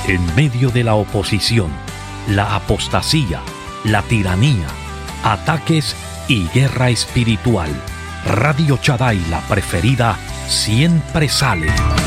En medio de la oposición, la apostasía, la tiranía, ataques y guerra espiritual, Radio Shaddai, la preferida, siempre sale.